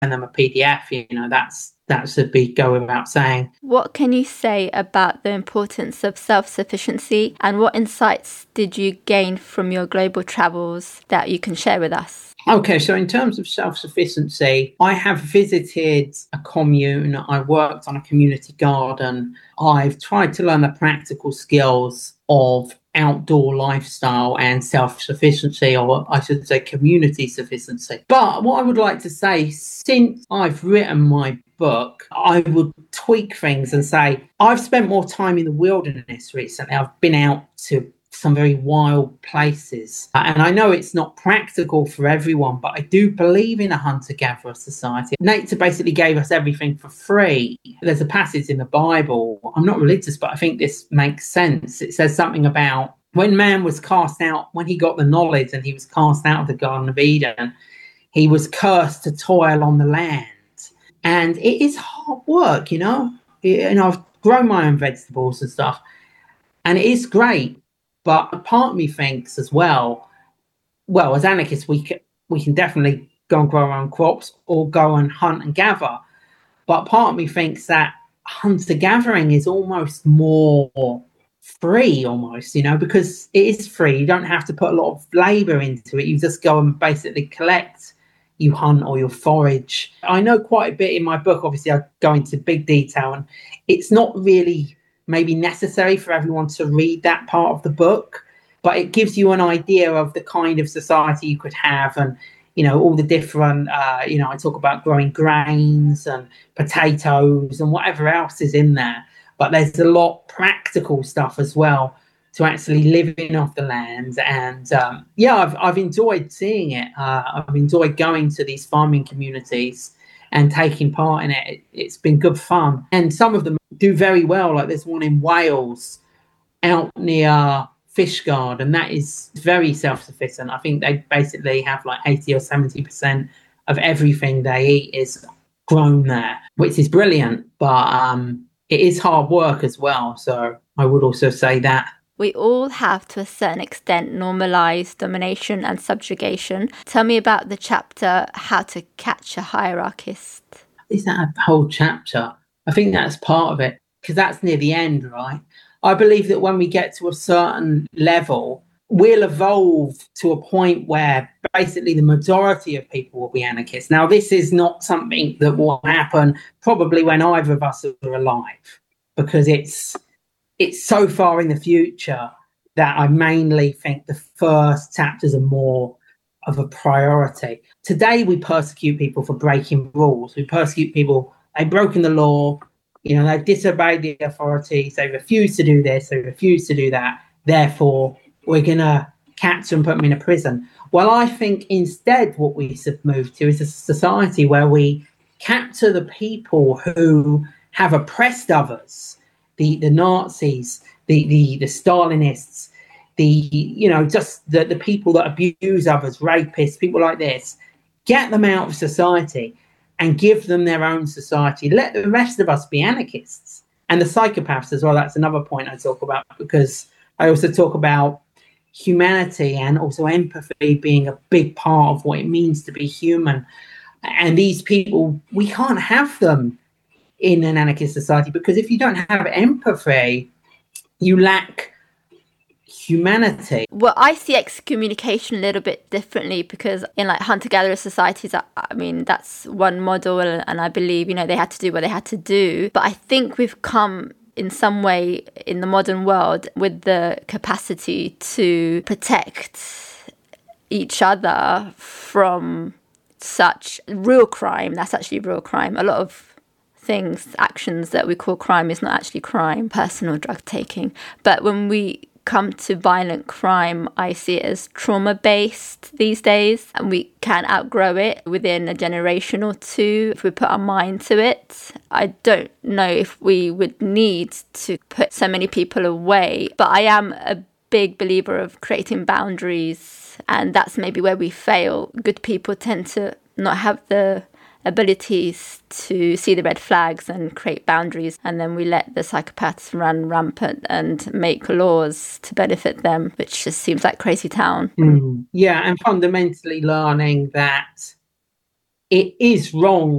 send them a PDF. That should go without saying. What can you say about the importance of self-sufficiency, and what insights did you gain from your global travels that you can share with us? Okay, so in terms of self-sufficiency, I have visited a commune, I worked on a community garden, I've tried to learn the practical skills of outdoor lifestyle and self-sufficiency, or I should say community sufficiency. But what I would like to say, since I've written my book, I would tweak things and say, I've spent more time in the wilderness recently. I've been out to some very wild places. And I know it's not practical for everyone, but I do believe in a hunter-gatherer society. Nature basically gave us everything for free. There's a passage in the Bible. I'm not religious, but I think this makes sense. It says something about when man was cast out, when he got the knowledge and he was cast out of the Garden of Eden, he was cursed to toil on the land. And it is hard work, I've grown my own vegetables and stuff, and it is great. But part of me thinks as well, as anarchists, we can definitely go and grow our own crops or go and hunt and gather. But part of me thinks that hunter-gathering is almost more free, because it is free. You don't have to put a lot of labour into it. You just go and basically collect. You hunt or you forage. I know quite a bit in my book. Obviously, I go into big detail, and it's not really maybe necessary for everyone to read that part of the book, but it gives you an idea of the kind of society you could have, and all the different I talk about growing grains and potatoes and whatever else is in there, but there's a lot practical stuff as well to actually living off the land. And I've enjoyed seeing it. I've enjoyed going to these farming communities and taking part in it. It's been good fun. And some of them do very well. Like there's one in Wales out near Fishguard, and that is very self-sufficient. I think they basically have like 80 or 70% of everything they eat is grown there, which is brilliant. But it is hard work as well. So I would also say that. We all have, to a certain extent, normalized domination and subjugation. Tell me about the chapter, How to Catch a Hierarchist. Is that a whole chapter? I think that's part of it, because that's near the end, right? I believe that when we get to a certain level, we'll evolve to a point where basically the majority of people will be anarchists. Now, this is not something that will happen probably when either of us are alive, because it's so far in the future that I mainly think the first chapters are more of a priority. Today, we persecute people for breaking rules. We persecute people, they've broken the law, they've disobeyed the authorities, they refuse to do this, they refuse to do that. Therefore, we're going to catch them and put them in a prison. Well, I think instead what we should move to is a society where we capture the people who have oppressed others, the Nazis, the Stalinists, the people that abuse others, rapists, people like this. Get them out of society and give them their own society. Let the rest of us be anarchists. And the psychopaths as well, that's another point I talk about, because I also talk about humanity and also empathy being a big part of what it means to be human. And these people, we can't have them in an anarchist society, because if you don't have empathy, you lack humanity. Well, I see excommunication a little bit differently, because in like hunter-gatherer societies, I mean, that's one model, and I believe, they had to do what they had to do. But I think we've come in some way in the modern world with the capacity to protect each other from such real crime. That's actually real crime. A lot of actions that we call crime is not actually crime, personal drug taking. But when we come to violent crime, I see it as trauma-based these days, and we can outgrow it within a generation or two if we put our mind to it. I don't know if we would need to put so many people away, but I am a big believer of creating boundaries, and that's maybe where we fail. Good people tend to not have the abilities to see the red flags and create boundaries, and then we let the psychopaths run rampant and make laws to benefit them, which just seems like crazy town. Yeah, and fundamentally learning that it is wrong